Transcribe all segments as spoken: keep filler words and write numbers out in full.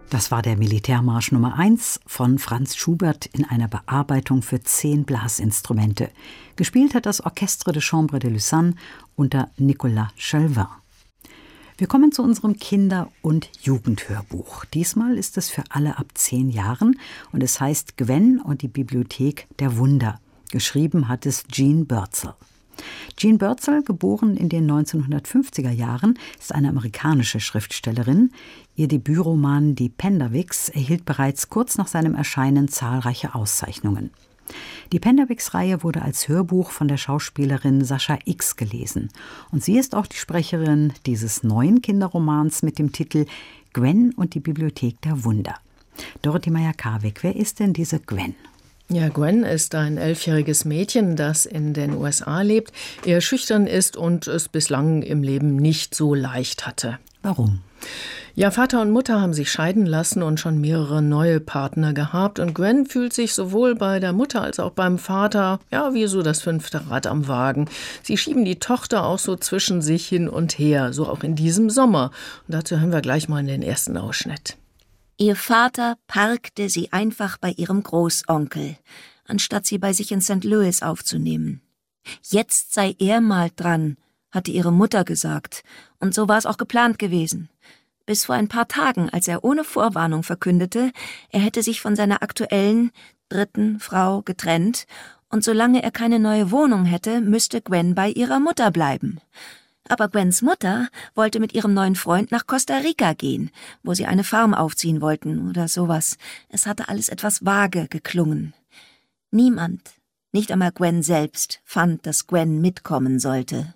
Das war der Militärmarsch Nummer eins von Franz Schubert in einer Bearbeitung für zehn Blasinstrumente. Gespielt hat das Orchestre de Chambre de Lausanne unter Nicolas Chailvin. Wir kommen zu unserem Kinder- und Jugendhörbuch. Diesmal ist es für alle ab zehn Jahren und es heißt Gwen und die Bibliothek der Wunder. Geschrieben hat es Jean Bürzel. Jean Bürzel, geboren in den neunzehnhundertfünfziger Jahren, ist eine amerikanische Schriftstellerin. Ihr Debütroman Die Penderwicks erhielt bereits kurz nach seinem Erscheinen zahlreiche Auszeichnungen. Die Penderwicks-Reihe wurde als Hörbuch von der Schauspielerin Sascha X gelesen. Und sie ist auch die Sprecherin dieses neuen Kinderromans mit dem Titel Gwen und die Bibliothek der Wunder. Dorothee Meyer-Karwig, wer ist denn diese Gwen? Ja, Gwen ist ein elfjähriges Mädchen, das in den U S A lebt, eher schüchtern ist und es bislang im Leben nicht so leicht hatte. Warum? Ja, Vater und Mutter haben sich scheiden lassen und schon mehrere neue Partner gehabt. Und Gwen fühlt sich sowohl bei der Mutter als auch beim Vater, ja, wie so das fünfte Rad am Wagen. Sie schieben die Tochter auch so zwischen sich hin und her, so auch in diesem Sommer. Und dazu hören wir gleich mal in den ersten Ausschnitt. Ihr Vater parkte sie einfach bei ihrem Großonkel, anstatt sie bei sich in Sankt Louis aufzunehmen. Jetzt sei er mal dran, hatte ihre Mutter gesagt, und so war es auch geplant gewesen. Bis vor ein paar Tagen, als er ohne Vorwarnung verkündete, er hätte sich von seiner aktuellen, dritten Frau getrennt, und solange er keine neue Wohnung hätte, müsste Gwen bei ihrer Mutter bleiben. Aber Gwens Mutter wollte mit ihrem neuen Freund nach Costa Rica gehen, wo sie eine Farm aufziehen wollten oder sowas. Es hatte alles etwas vage geklungen. Niemand, nicht einmal Gwen selbst, fand, dass Gwen mitkommen sollte.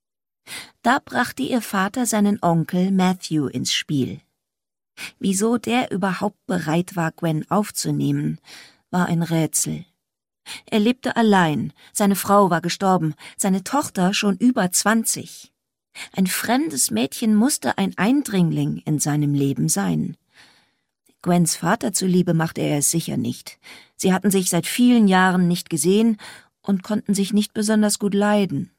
Da brachte ihr Vater seinen Onkel Matthew ins Spiel. Wieso der überhaupt bereit war, Gwen aufzunehmen, war ein Rätsel. Er lebte allein, seine Frau war gestorben, seine Tochter schon über zwanzig. Ein fremdes Mädchen musste ein Eindringling in seinem Leben sein. Gwens Vater zuliebe machte er es sicher nicht. Sie hatten sich seit vielen Jahren nicht gesehen und konnten sich nicht besonders gut leiden.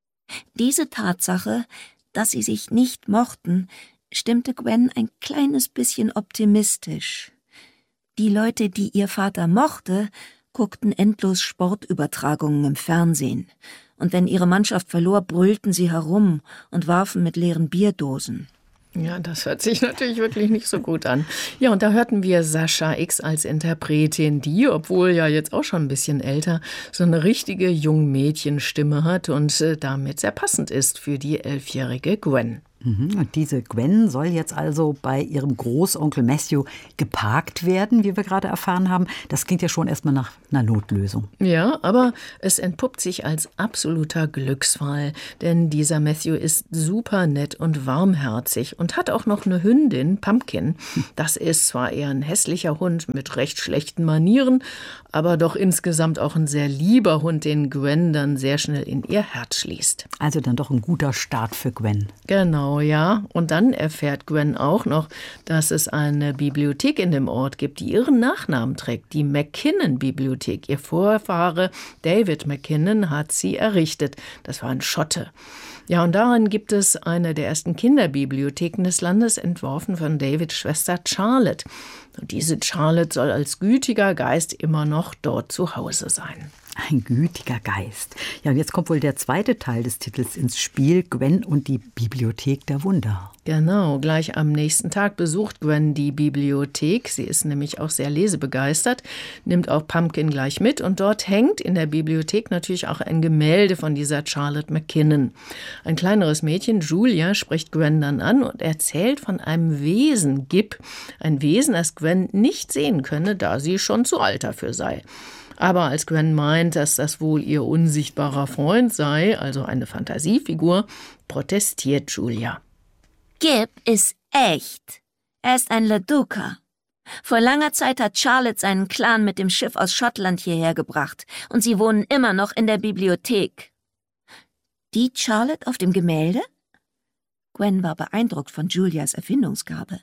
Diese Tatsache, dass sie sich nicht mochten, stimmte Gwen ein kleines bisschen optimistisch. Die Leute, die ihr Vater mochte, guckten endlos Sportübertragungen im Fernsehen. Und wenn ihre Mannschaft verlor, brüllten sie herum und warfen mit leeren Bierdosen. Ja, das hört sich natürlich wirklich nicht so gut an. Ja, und da hörten wir Sascha X als Interpretin, die, obwohl ja jetzt auch schon ein bisschen älter, so eine richtige Jungmädchenstimme hat und äh, damit sehr passend ist für die elfjährige Gwen. Und diese Gwen soll jetzt also bei ihrem Großonkel Matthew geparkt werden, wie wir gerade erfahren haben. Das klingt ja schon erstmal nach einer Notlösung. Ja, aber es entpuppt sich als absoluter Glücksfall, denn dieser Matthew ist super nett und warmherzig und hat auch noch eine Hündin, Pumpkin. Das ist zwar eher ein hässlicher Hund mit recht schlechten Manieren, aber doch insgesamt auch ein sehr lieber Hund, den Gwen dann sehr schnell in ihr Herz schließt. Also dann doch ein guter Start für Gwen. Genau. Ja, und dann erfährt Gwen auch noch, dass es eine Bibliothek in dem Ort gibt, die ihren Nachnamen trägt, die Mackinnon-Bibliothek. Ihr Vorfahre David Mackinnon hat sie errichtet. Das war ein Schotte. Ja, und darin gibt es eine der ersten Kinderbibliotheken des Landes, entworfen von Davids Schwester Charlotte. Und diese Charlotte soll als gütiger Geist immer noch dort zu Hause sein. Ein gütiger Geist. Ja, und jetzt kommt wohl der zweite Teil des Titels ins Spiel, Gwen und die Bibliothek der Wunder. Genau, gleich am nächsten Tag besucht Gwen die Bibliothek. Sie ist nämlich auch sehr lesebegeistert, nimmt auch Pumpkin gleich mit. Und dort hängt in der Bibliothek natürlich auch ein Gemälde von dieser Charlotte Mackinnon. Ein kleineres Mädchen, Julia, spricht Gwen dann an und erzählt von einem Wesen, Gib. Ein Wesen, das Gwen nicht sehen könne, da sie schon zu alt dafür sei. Aber als Gwen meint, dass das wohl ihr unsichtbarer Freund sei, also eine Fantasiefigur, protestiert Julia. Gib ist echt. Er ist ein Leduca. Vor langer Zeit hat Charlotte seinen Clan mit dem Schiff aus Schottland hierher gebracht und sie wohnen immer noch in der Bibliothek. Die Charlotte auf dem Gemälde? Gwen war beeindruckt von Julias Erfindungsgabe.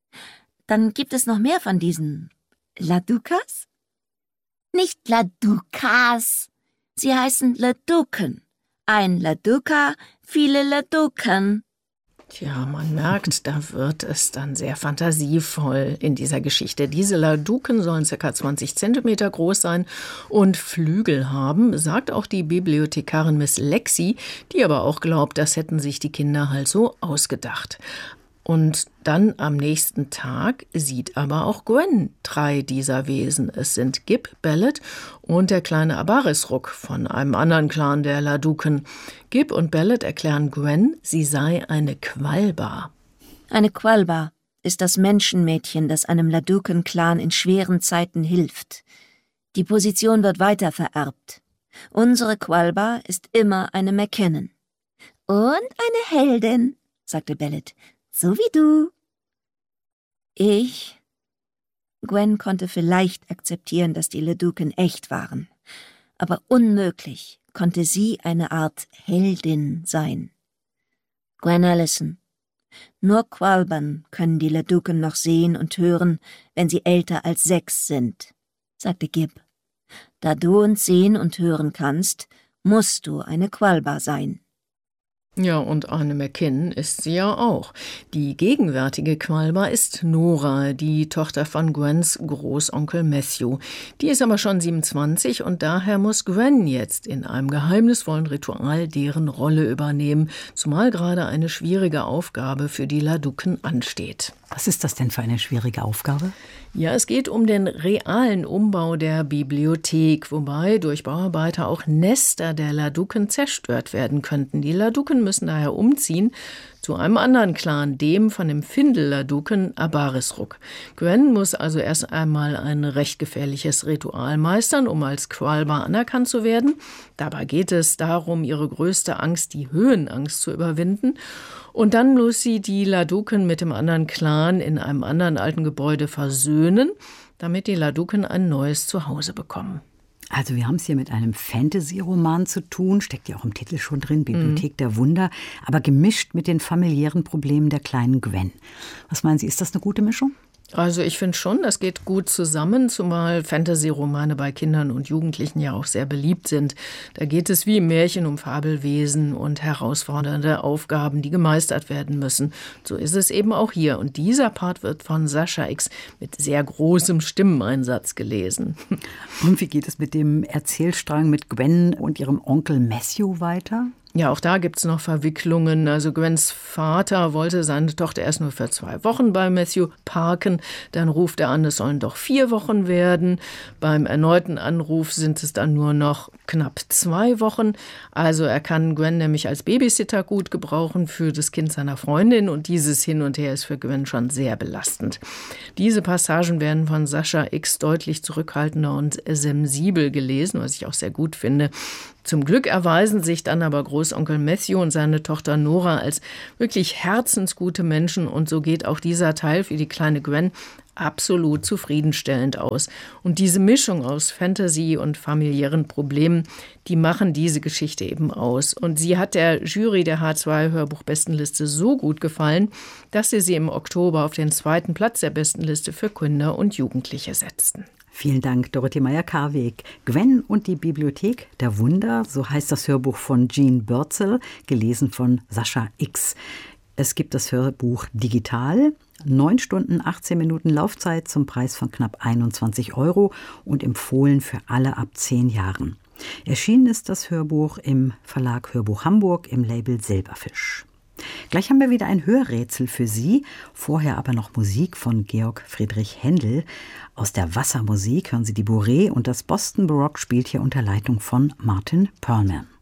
Dann gibt es noch mehr von diesen Leducas? Nicht Leducas. Sie heißen Leduken. Ein Leduca, viele Leduken. Tja, man merkt, da wird es dann sehr fantasievoll in dieser Geschichte. Diese Laduken sollen ca. zwanzig Zentimeter groß sein und Flügel haben, sagt auch die Bibliothekarin Miss Lexi, die aber auch glaubt, das hätten sich die Kinder halt so ausgedacht. Und dann am nächsten Tag sieht aber auch Gwen drei dieser Wesen. Es sind Gib, Bellet und der kleine Abarisruk von einem anderen Clan der Laduken. Gib und Bellet erklären Gwen, sie sei eine Qualba. Eine Qualba ist das Menschenmädchen, das einem Laduken-Clan in schweren Zeiten hilft. Die Position wird weiter vererbt. Unsere Qualba ist immer eine McKinnon. Und eine Heldin, sagte Bellet. So wie du. Ich. Gwen konnte vielleicht akzeptieren, dass die Laduken echt waren, aber unmöglich konnte sie eine Art Heldin sein. Gwen Allison. Nur Qualbern können die Laduken noch sehen und hören, wenn sie älter als sechs sind, sagte Gib. Da du uns sehen und hören kannst, musst du eine Qualba sein. Ja, und eine McKinnon ist sie ja auch. Die gegenwärtige Qualba ist Nora, die Tochter von Gwens Großonkel Matthew. Die ist aber schon siebenundzwanzig und daher muss Gwen jetzt in einem geheimnisvollen Ritual deren Rolle übernehmen, zumal gerade eine schwierige Aufgabe für die Laduken ansteht. Was ist das denn für eine schwierige Aufgabe? Ja, es geht um den realen Umbau der Bibliothek, wobei durch Bauarbeiter auch Nester der Laduken zerstört werden könnten. Die Laduken müssen daher umziehen zu einem anderen Clan, dem von dem Findel-Laduken Abarisruk. Gwen muss also erst einmal ein recht gefährliches Ritual meistern, um als Qualba anerkannt zu werden. Dabei geht es darum, ihre größte Angst, die Höhenangst, zu überwinden. Und dann muss sie die Laduken mit dem anderen Clan in einem anderen alten Gebäude versöhnen, damit die Laduken ein neues Zuhause bekommen. Also wir haben es hier mit einem Fantasy-Roman zu tun, steckt ja auch im Titel schon drin, Bibliothek mhm. der Wunder, aber gemischt mit den familiären Problemen der kleinen Gwen. Was meinen Sie, ist das eine gute Mischung? Also ich finde schon, das geht gut zusammen, zumal Fantasy-Romane bei Kindern und Jugendlichen ja auch sehr beliebt sind. Da geht es wie im Märchen um Fabelwesen und herausfordernde Aufgaben, die gemeistert werden müssen. So ist es eben auch hier. Und dieser Part wird von Sascha X mit sehr großem Stimmeneinsatz gelesen. Und wie geht es mit dem Erzählstrang mit Gwen und ihrem Onkel Matthew weiter? Ja, auch da gibt's noch Verwicklungen. Also Gwens Vater wollte seine Tochter erst nur für zwei Wochen bei Matthew parken. Dann ruft er an, es sollen doch vier Wochen werden. Beim erneuten Anruf sind es dann nur noch knapp zwei Wochen. Also er kann Gwen nämlich als Babysitter gut gebrauchen für das Kind seiner Freundin. Und dieses Hin und Her ist für Gwen schon sehr belastend. Diese Passagen werden von Sascha X deutlich zurückhaltender und sensibel gelesen, was ich auch sehr gut finde. Zum Glück erweisen sich dann aber Großonkel Matthew und seine Tochter Nora als wirklich herzensgute Menschen und so geht auch dieser Teil für die kleine Gwen absolut zufriedenstellend aus. Und diese Mischung aus Fantasy und familiären Problemen, die machen diese Geschichte eben aus. Und sie hat der Jury der H zwei Hörbuchbestenliste so gut gefallen, dass sie sie im Oktober auf den zweiten Platz der Bestenliste für Kinder und Jugendliche setzten. Vielen Dank, Dorothee Meyer-Karweg. Gwen und die Bibliothek der Wunder, so heißt das Hörbuch von Jean Bürzel, gelesen von Sascha X. Es gibt das Hörbuch digital, neun Stunden, achtzehn Minuten Laufzeit zum Preis von knapp einundzwanzig Euro und empfohlen für alle ab zehn Jahren. Erschienen ist das Hörbuch im Verlag Hörbuch Hamburg im Label Silberfisch. Gleich haben wir wieder ein Hörrätsel für Sie. Vorher aber noch Musik von Georg Friedrich Händel. Aus der Wassermusik hören Sie die Bourrée und das Boston Baroque spielt hier unter Leitung von Martin Perlman.